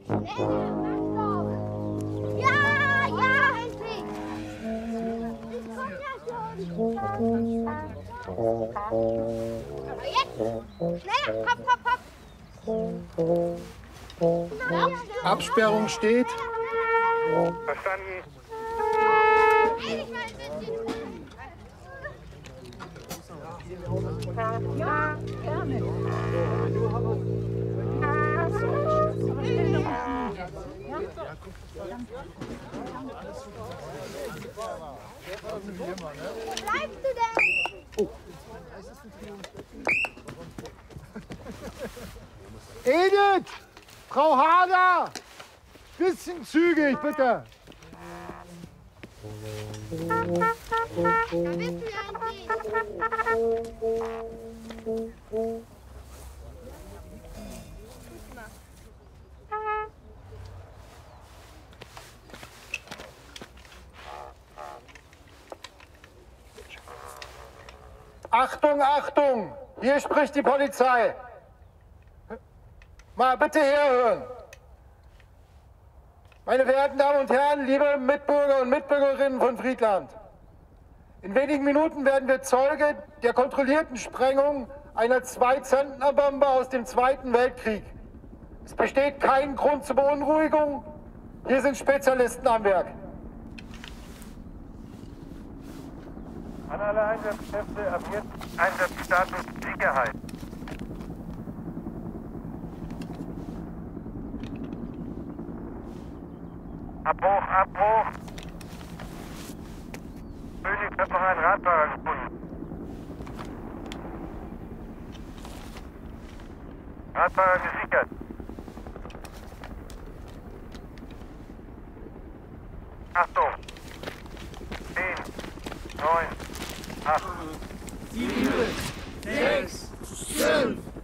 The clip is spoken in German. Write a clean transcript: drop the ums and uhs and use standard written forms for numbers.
Ja, ja, endlich! Ich komm ja schon! Aber jetzt! Schneller! Hopp, hopp, hopp! Absperrung steht. Verstanden. Ja, gerne. Wo bleibst du denn? Edith! Frau Hader! Bisschen zügig, bitte! Da bist du ja endlich! Achtung, Achtung! Hier spricht die Polizei. Mal bitte herhören. Meine verehrten Damen und Herren, liebe Mitbürger und Mitbürgerinnen von Friedland. In wenigen Minuten werden wir Zeuge der kontrollierten Sprengung einer Zwei-Zentner-Bombe aus dem Zweiten Weltkrieg. Es besteht kein Grund zur Beunruhigung. Hier sind Spezialisten am Werk. An alle Einsatzkräfte ab jetzt Einsatzstatus Sicherheit. Abbruch, Abbruch. Phoenix hat noch einen Radfahrer gefunden. Radfahrer gesichert. Achtung. 10, 9, 8. 7, 6, 5,